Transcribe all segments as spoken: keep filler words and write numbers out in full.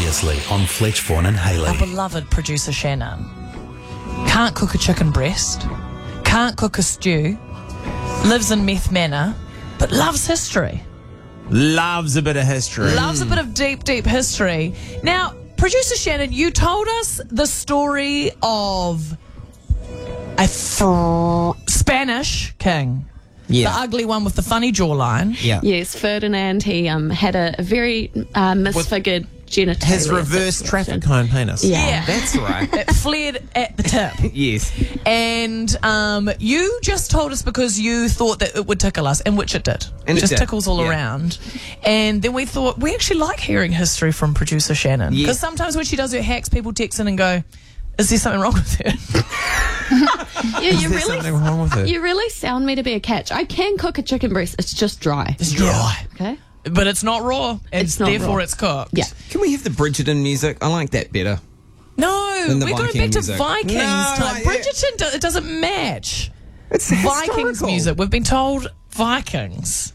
Previously on Fletchborn and Haley. Our beloved producer Shannon can't cook a chicken breast, can't cook a stew, lives in Meth Manor, but loves history. Loves a bit of history. Loves a bit of deep, deep history. Now, producer Shannon, you told us the story of a fr- Spanish king. Yeah. The ugly one with the funny jawline. Yeah. Yes, Ferdinand, he um, had a, a very uh, misfigured genitalia. His reverse situation. traffic cone penis. Yeah. Yeah. That's right. It flared at the tip. Yes. And um, you just told us because you thought that it would tickle us, and which it did. And it it just did. tickles all Yeah. around. And then we thought, we actually like hearing history from producer Shannon. Yeah. Because sometimes when she does her hacks, people text in and go, is there something wrong with her? Yeah, you Is there really, something wrong with it? you really sound me to be a catch. I can cook a chicken breast. It's just dry. It's dry. Okay. But it's not raw. And It's not therefore raw. it's cooked. Yeah. Can we have the Bridgerton music? I like that better. No, Than the we're going Viking back to music. Vikings No, time. yeah. Bridgerton, do- it doesn't match. It's Vikings historical. music. We've been told Vikings.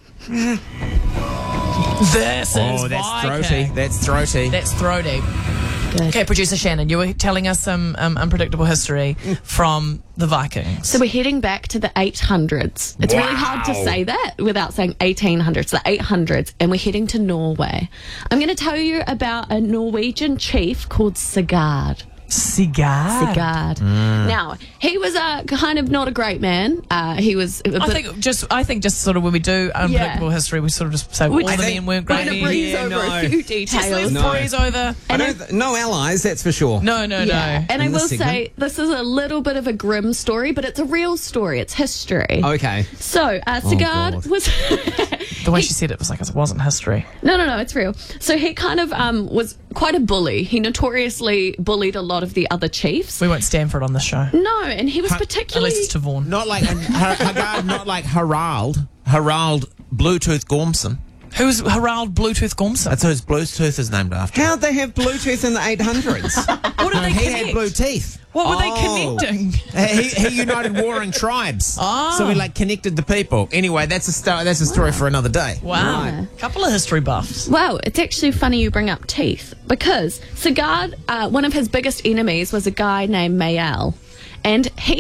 This is Oh, that's Viking. throaty. That's throaty. That's throaty. Good. Okay, producer Shannon, you were telling us some um, unpredictable history from the Vikings. So we're heading back to the eight hundreds. It's really hard to Wow. say that without saying eighteen hundreds, the eight hundreds, and we're heading to Norway. I'm going to tell you about a Norwegian chief called Sigurd. Cigar. Sigurd. Now, he was uh, kind of not a great man. Uh, he was... a I bit- think just I think just sort of when we do unpredictable history, we sort of just say We all the just- men weren't we're great going to men. breeze Yeah, over no. a few Just let's details. No. breeze over. I don't th- no allies, that's for sure. No, no, Yeah, no. and I In this will segment. say this is a little bit of a grim story, but it's a real story. It's history. Okay. So, uh, Sigurd God. was... The way she said it was like it wasn't history. No, no, no, it's real. So he kind of um, was quite a bully. He notoriously bullied a lot of the other chiefs. We won't stand for it on this show. No, and he was particularly... Unless it's Tavon. Not like Haggard, not like Harald. Harald Bluetooth Gormson. Who's Harald Bluetooth Gormson? That's who his Bluetooth is named after. How'd they have Bluetooth in the eight hundreds? What did No, they he connect? had blue teeth. What were Oh. they connecting? he, he united warring tribes. Oh. So he like connected the people. Anyway, that's a sto- that's a story for another day. Wow. Right. Couple of history buffs. Well, it's actually funny you bring up teeth because Sigurd, uh, one of his biggest enemies was a guy named Mael. And he